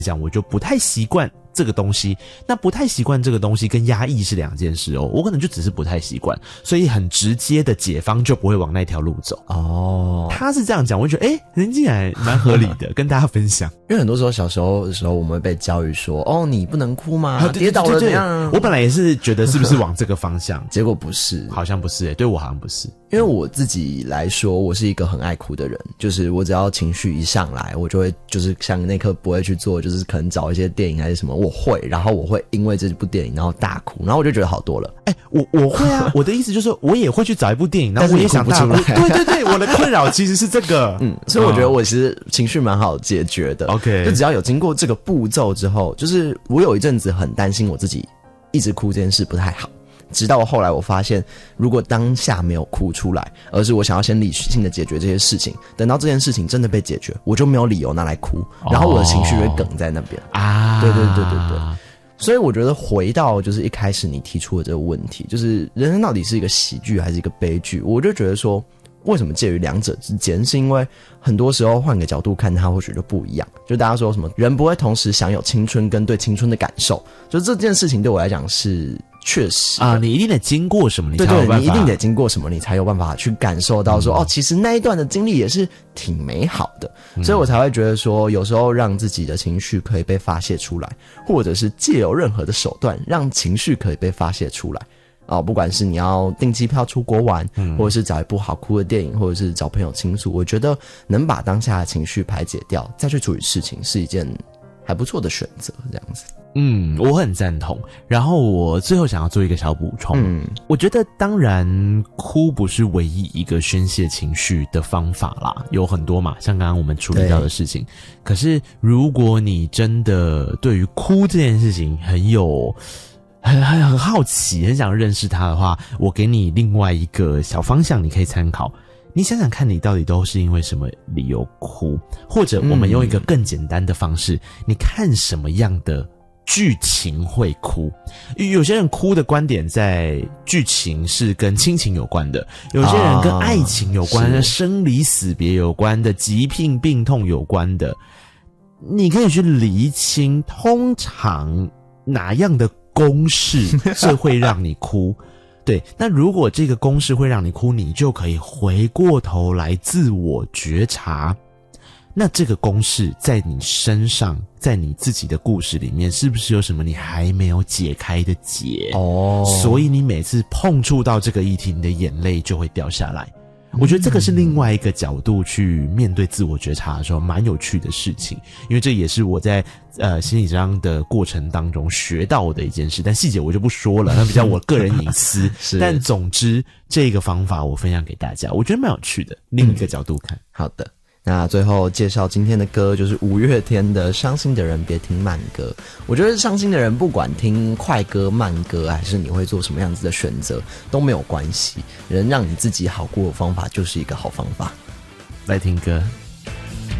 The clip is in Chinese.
讲，我就不太习惯这个东西，那不太习惯这个东西跟压抑是两件事哦。我可能就只是不太习惯，所以很直接的解方就不会往那条路走。哦，他是这样讲，我就觉得人竟然蛮合理的，跟大家分享。 因为很多时候小时候的时候，我们会被教育说，你不能哭吗？跌倒了怎样？ 我本来也是觉得是不是往这个方向， 结果不是， 好像不是对我好像不是。 因为我自己来说，我是一个很爱哭的人，就是我只要情绪一上来，我就会就是像那刻不会去做，就是可能找一些电影还是什么，我会，然后我会因为这部电影然后大哭，然后我就觉得好多了。 我会啊，我的意思就是我也会去找一部电影，然后我也想大哭。对，我的困扰其实是这个。 所以我觉得我其实情绪蛮好解决的。 OK， 就只要有经过这个步骤之后，就是我有一阵子很担心我自己一直哭这件事不太好。直到后来我发现，如果当下没有哭出来，而是我想要先理性的解决这些事情，等到这件事情真的被解决，我就没有理由拿来哭，然后我的情绪会梗在那边啊。对。所以我觉得回到就是一开始你提出的这个问题，就是人生到底是一个喜剧还是一个悲剧，我就觉得说为什么介于两者之间，是因为很多时候换个角度看它或许就不一样。就大家说什么人不会同时享有青春跟对青春的感受，就这件事情对我来讲是确实啊， 你一定得经过什么，你才有办法。 对，你一定得经过什么，你才有办法去感受到说，其实那一段的经历也是挺美好的。所以我才会觉得说，有时候让自己的情绪可以被发泄出来，或者是借由任何的手段让情绪可以被发泄出来。不管是你要订机票出国玩，或者是找一部好哭的电影，或者是找朋友倾诉，我觉得能把当下的情绪排解掉，再去处理事情是一件还不错的选择，这样子。 我很赞同。然后我最后想要做一个小补充，我觉得当然哭不是唯一一个宣泄情绪的方法啦，有很多嘛，像刚刚我们处理到的事情。可是如果你真的对于哭这件事情很好奇，很想认识他的话，我给你另外一个小方向，你可以参考。你想想看，你到底都是因为什么理由哭？或者我们用一个更简单的方式，你看什么样的剧情会哭？有些人哭的观点在剧情是跟亲情有关的，有些人跟爱情有关的，生离死别有关的，疾病病痛有关的。你可以去厘清，通常哪样的公式是会让你哭。对，那如果这个公式会让你哭，你就可以回过头来自我觉察，那这个公式在你身上，在你自己的故事里面，是不是有什么你还没有解开的结？所以你每次碰触到这个议题，你的眼泪就会掉下来。我觉得这个是另外一个角度去面对自我觉察的时候蛮有趣的事情，因为这也是我在心理治疗的过程当中学到的一件事，但细节我就不说了，那比较我个人隐私但总之这个方法我分享给大家，我觉得蛮有趣的，另一个角度看。 好的，那最后介绍今天的歌，就是五月天的《伤心的人别听慢歌》。我觉得伤心的人不管听快歌慢歌，还是你会做什么样子的选择都没有关系，能让你自己好过的方法就是一个好方法。 来听歌。